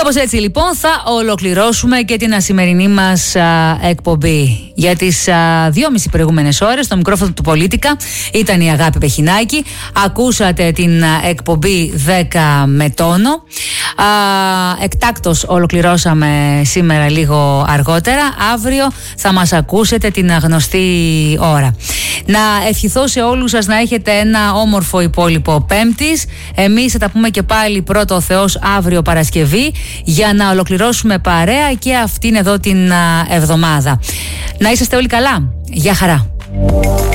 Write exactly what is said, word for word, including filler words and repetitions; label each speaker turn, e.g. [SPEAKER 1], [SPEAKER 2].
[SPEAKER 1] Κάπως έτσι λοιπόν θα ολοκληρώσουμε και την σημερινή μας α, εκπομπή. Για τις α, δυόμιση προηγούμενες ώρες στο μικρόφωνο του Πολίτικα ήταν η Αγάπη Πεχινάκη. Ακούσατε την α, εκπομπή δέκα με τόνο. Α, εκτάκτως ολοκληρώσαμε σήμερα λίγο αργότερα. Αύριο θα μας ακούσετε την γνωστή ώρα. Να ευχηθώ σε όλους σας να έχετε ένα όμορφο υπόλοιπο Πέμπτης. Εμείς θα τα πούμε και πάλι πρώτο ο Θεός αύριο Παρασκευή για να ολοκληρώσουμε παρέα και αυτήν εδώ την εβδομάδα. Να είσαστε όλοι καλά. Γεια χαρά.